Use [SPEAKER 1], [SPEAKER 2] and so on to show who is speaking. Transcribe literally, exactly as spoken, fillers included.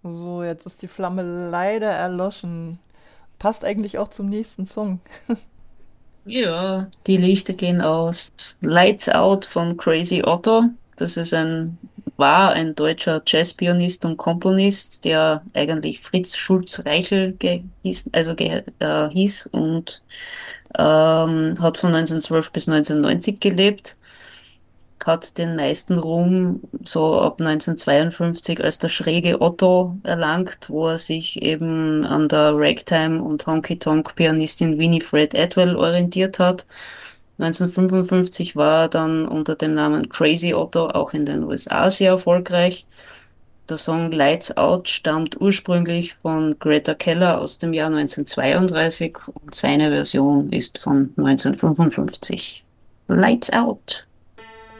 [SPEAKER 1] So, jetzt ist die Flamme leider erloschen. Passt eigentlich auch zum nächsten Song.
[SPEAKER 2] Ja, die Lichter gehen aus. Lights Out von Crazy Otto. Das ist ein, war ein deutscher Jazzpianist und Komponist, der eigentlich Fritz Schulz-Reichel ge- hieß, also ge äh, hieß und ähm, hat von neunzehnhundertzwölf bis neunzehnhundertneunzig gelebt, hat den meisten Ruhm so ab neunzehnhundertzweiundfünfzig als der schräge Otto erlangt, wo er sich eben an der Ragtime- und Honky-Tonk-Pianistin Winifred Atwell orientiert hat. neunzehnhundertfünfundfünfzig war er dann unter dem Namen Crazy Otto auch in den U S A sehr erfolgreich. Der Song Lights Out stammt ursprünglich von Greta Keller aus dem Jahr neunzehnhundertzweiunddreißig und seine Version ist von neunzehnhundertfünfundfünfzig. Lights Out.